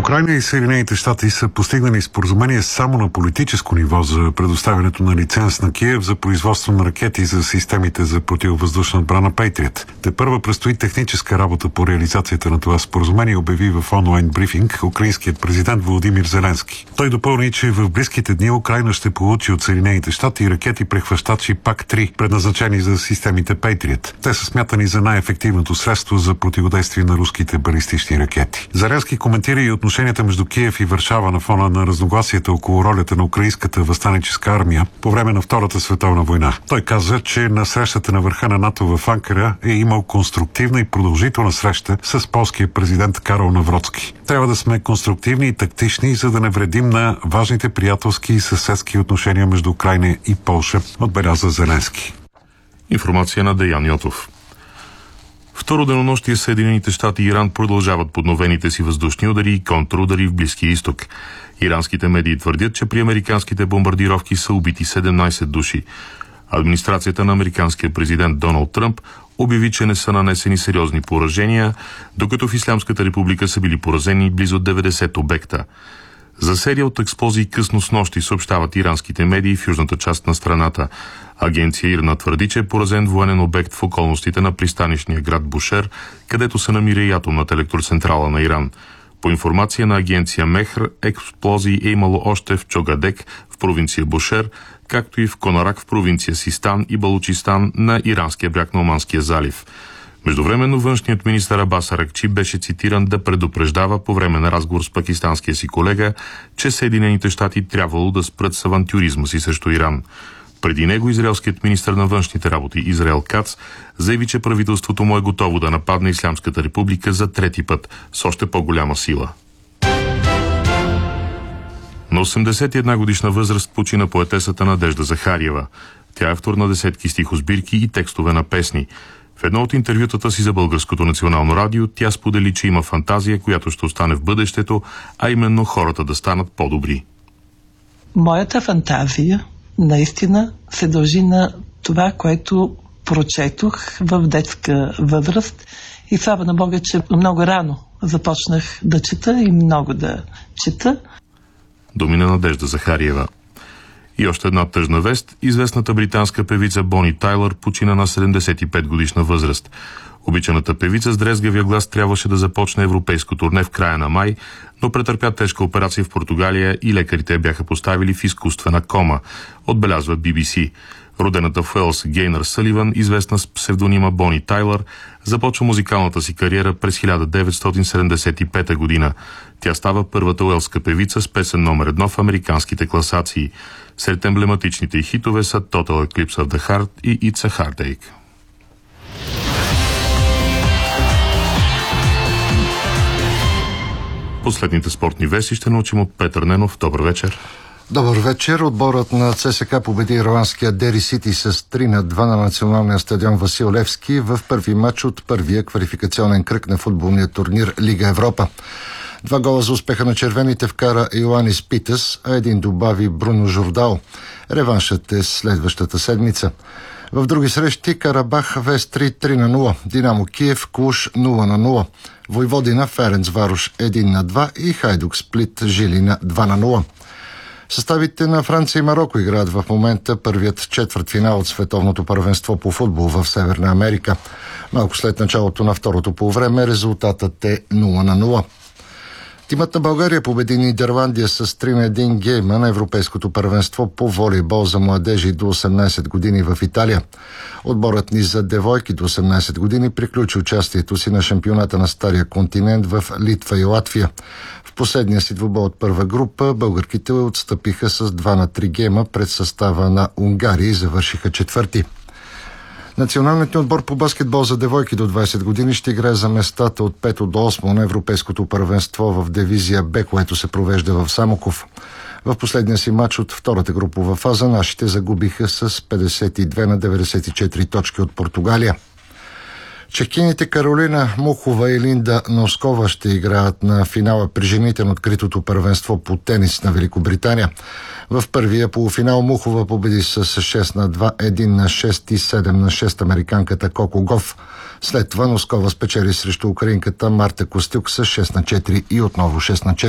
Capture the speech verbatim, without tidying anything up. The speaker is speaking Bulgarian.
Украйна и Съединените щати са постигнали споразумение само на политическо ниво за предоставянето на лиценз на Киев за производство на ракети за системите за противовъздушна отбрана Patriot. Тепърва предстои техническа работа по реализацията на това споразумение, обяви в онлайн брифинг украинският президент Володимир Зеленски. Той допълни, че в близките дни Украйна ще получи от Съединените щати ракети прехващачи пак три, предназначени за системите Patriot. Те са смятани за най-ефективното средство за противодействие на руските балистични ракети. Зеленски коментира и отношенията между Киев и Варшава на фона на разногласията около ролята на украинската въстаническа армия по време на Втората световна война. Той каза, че на срещата на върха на НАТО в Анкара е имал конструктивна и продължителна среща с полския президент Карол Навроцки. Трябва да сме конструктивни и тактични, за да не вредим на важните приятелски и съседски отношения между Украйна и Полша, отбеляза Зеленски. Информация на Деян Йотов. Второ денонощие Съединените щати и Иран продължават подновените си въздушни удари и контрудари в Близкия изток. Иранските медии твърдят, че при американските бомбардировки са убити седемнайсет души. Администрацията на американския президент Доналд Тръмп обяви, че не са нанесени сериозни поражения, докато в Ислямската република са били поразени близо деветдесет обекта. За серия от експлозии късно снощи съобщават иранските медии в южната част на страната. Агенция ИРНА твърди, че е поразен военен обект в околностите на пристанищния град Бушер, където се намира и атомната електроцентрала на Иран. По информация на агенция Мехр, експлозии е имало още в Чогадек в провинция Бушер, както и в Конарак в провинция Систан и Балучистан на иранския бряг на Оманския залив. Междувременно външният министър Абас Аракчи беше цитиран да предупреждава по време на разговор с пакистанския си колега, че Съединените щати трябвало да спрат с авантюризма си срещу Иран. Преди него израелският министър на външните работи Израел Кац заяви, че правителството му е готово да нападне Ислямската република за трети път с още по-голяма сила. На осемдесет и една годишна възраст почина поетесата Надежда Захариева. Тя е автор на десетки стихосбирки и текстове на песни. В едно от интервютата си за Българското национално радио тя сподели, че има фантазия, която ще остане в бъдещето, а именно хората да станат по-добри. Моята фантазия наистина се дължи на това, което прочетох в детска възраст и слава на Бога, че много рано започнах да чета и много да чета. Думи на Надежда Захариева. И още една тъжна вест. Известната британска певица Бони Тайлър почина на седемдесет и пет годишна възраст. Обичаната певица с дрезгавия глас трябваше да започне европейско турне в края на май, но претърпя тежка операция в Португалия и лекарите бяха поставили в изкуствена кома, отбелязва Би Би Си. Родената в Уелс Гейнър Съливан, известна с псевдонима Бони Тайлър, започва музикалната си кариера през хиляда деветстотин седемдесет и пета година. Тя става първата уелска певица с песен номер едно в американските класации. Сред емблематичните й хитове са Total Eclipse of the Heart и It's a Heartache. Последните спортни вести ще научим от Петър Ненов. Добър вечер. Добър вечер. Отборът на ЦСКА победи ирландския Дери Сити с три на два на националния стадион Васил Левски в първи матч от първия квалификационен кръг на футболния турнир Лига Европа. Два гола за успеха на червените вкара Йоанис Питъс, а един добави Бруно Жордао. Реваншът е следващата седмица. В други срещи Карабах Вестри три на нула, Динамо Киев Клуш нула на нула, Войводина Ференцварош един на два и Хайдук Сплит Жилина два на нула. Съставите на Франция и Мароко играят в момента първият четвъртфинал от световното първенство по футбол в Северна Америка. Малко след началото на второто полувреме резултатът е нула на нула. Тимът на България победи Нидерландия с три на един гейма на Европейското първенство по волейбол за младежи до осемнайсет години в Италия. Отборът ни за девойки до осемнайсет години приключи участието си на шампионата на Стария континент в Литва и Латвия. В последния си двубой от първа група българките отстъпиха с два на три гейма пред състава на Унгария и завършиха четвърти. Националният отбор по баскетбол за девойки до двайсет години ще играе за местата от пето до осмо на Европейското първенство в дивизия Б, което се провежда в Самоков. В последния си матч от втората групова фаза нашите загубиха с петдесет и две на деветдесет и четири точки от Португалия. Чехкините Каролина Мухова и Линда Носкова ще играят на финала при жените на откритото първенство по тенис на Великобритания. В първия полуфинал Мухова победи с шест на два, един на шест и седем на шест американката Коко Гоф. След това Носкова спечели срещу украинката Марта Костюк с шест на четири и отново шест на четири.